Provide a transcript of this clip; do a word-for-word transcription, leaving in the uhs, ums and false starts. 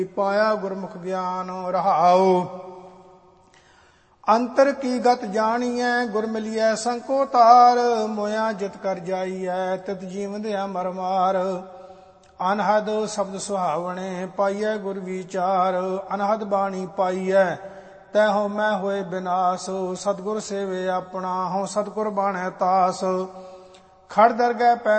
ਪਾਇਆ ਗੁਰਮੁਖ ਗਿਆਨ ਰਹਾਉ। ਅੰਤਰ ਕੀ ਗਤ ਜਾਣੀਐ ਗੁਰ ਮਿਲਿਐ ਸੰਕੋ ਤਾਰ। ਮੋਇਆ ਜਿਤ ਕਰ ਜਾਈਐ ਤਿਤ ਜੀਵਦਿਆ ਮਰ ਮਾਰ। ਅਨਹਦ ਸ਼ਬਦ ਸੁਹਾਵਣੇ ਪਾਈਐ ਗੁਰ ਵਿਚਾਰ। ਅਨਹਦ ਬਾਣੀ ਪਾਈਐ ਤੈ ਹੋ ਮੈਂ ਹੋਏ ਬਿਨਾਸ਼। ਸਤਿਗੁਰ ਸੇਵੇ ਆਪਣਾ ਹਉ ਸਤਿਗੁਰ ਬਾਣੈ ਤਾਸ। ਖੜ ਦਰਗਹਿ ਪੈ